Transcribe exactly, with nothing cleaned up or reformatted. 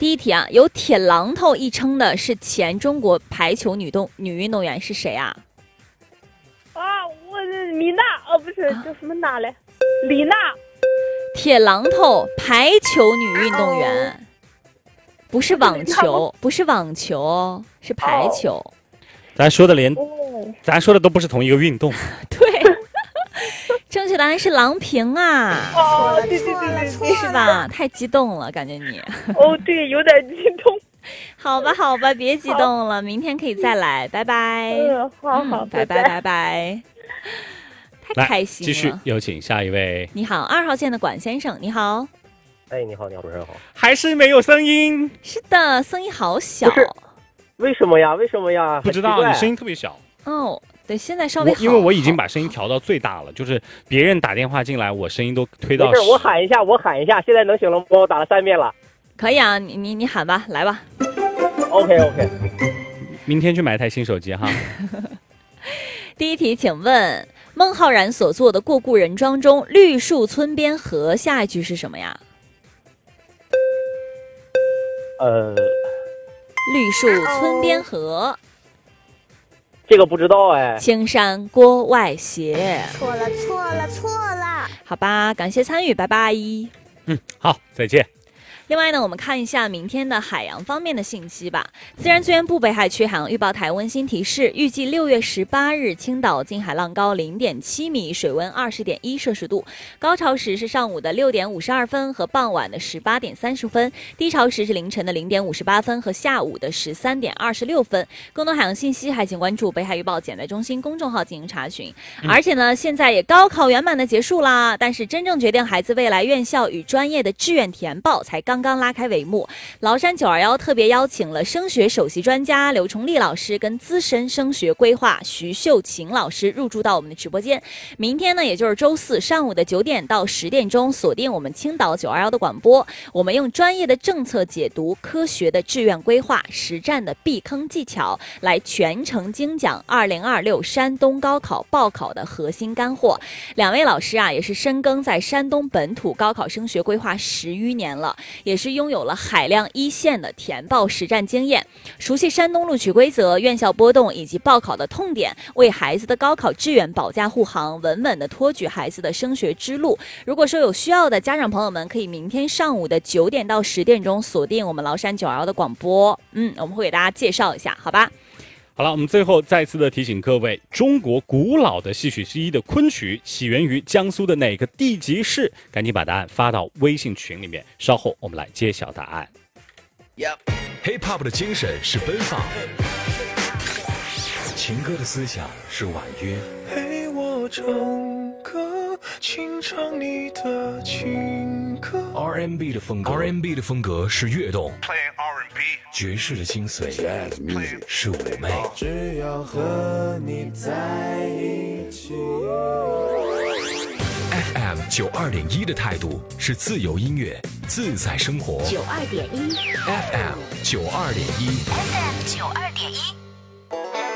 第一题啊，有铁榔头一称的是前中国排球女动女运动员是谁啊？ 啊，我李娜，哦，不是，叫什么娜嘞？李娜。 铁榔头排球女运动员，哦、不是网球，不是网球哦，是排球。哦、 咱说的连，哦、咱说的都不是同一个运动。 对。正确答案是郎平啊！ 哦，对对对对， 是吧？太激动了，感觉你。 哦，对，有点激动。 好吧，好吧，别激动了，明天可以再来，拜拜。 嗯，好好， 嗯、拜拜，拜拜。太开心了！ 继续有请下一位。 你好，二号线的管先生，你好。 哎，你好，你好，主持人好。 还是没有声音。 是的，声音好小。 为什么呀？为什么呀？ 不知道，你声音特别小。 哦。对，现在稍微好， 因为我已经把声音调到最大了，就是别人打电话进来，我声音都推到。 没事，我喊一下，我喊一下，现在能行了吗？我打了三遍了。 可以啊，你你你喊吧，来吧。 OK OK。 明天去买台新手机哈。 第一题，请问孟浩然所作的《过故人庄》中“绿树村边合”下一句是什么呀？ 呃， 绿树村边合。 这个不知道哎。 青山郭外斜。 错了错了错了。 好吧，感谢参与，拜拜。 嗯，好，再见。 另外呢，我们看一下明天的海洋方面的信息吧。自然资源部北海区海洋预报台温馨提示：预计六月十八日，青岛近海浪高零点七米，水温二十点一摄氏度。高潮时是上午的六点五十二分和傍晚的十八点三十分，低潮时是凌晨的零点五十八分和下午的十三点二十六分。更多海洋信息还请关注北海预报简在中心公众号进行查询。嗯、而且呢，现在也高考圆满的结束啦，但是真正决定孩子未来院校与专业的志愿填报才刚刚拉开帷幕。崂山九二一特别邀请了升学首席专家刘崇丽老师跟资深升学规划徐秀琴老师入驻到我们的直播间。明天呢，也就是周四上午的九点到十点钟，锁定我们青岛九二一的广播，我们用专业的政策解读、科学的志愿规划、实战的避坑技巧，来全程精讲二零二六山东高考报考的核心干货。两位老师啊，也是深耕在山东本土高考升学规划十余年了，也是拥有了海量一线的填报实战经验，熟悉山东录取规则、院校波动以及报考的痛点，为孩子的高考志愿保驾护航，稳稳的托举孩子的升学之路。如果说有需要的家长朋友们，可以明天上午的九点到十点钟锁定我们崂山九二一的广播，嗯，我们会给大家介绍一下，好吧？ 好了，我们最后再次的提醒各位，中国古老的戏曲之一的昆曲起源于江苏的哪个地级市？赶紧把答案发到微信群里面，稍后我们来揭晓答案。 Hip Hop 的精神是奔放，情歌的思想是婉约。 陪我唱歌，请唱你的情歌。 R and B 的风格 ，R and B 的风格是跃动。 Playing R and B， 爵士的精髓是妩媚。 只要和你在一起。 F M 九二点一的态度是自由音乐，自在生活。 九二点一 F M 九二点一 ，F M 九二点一。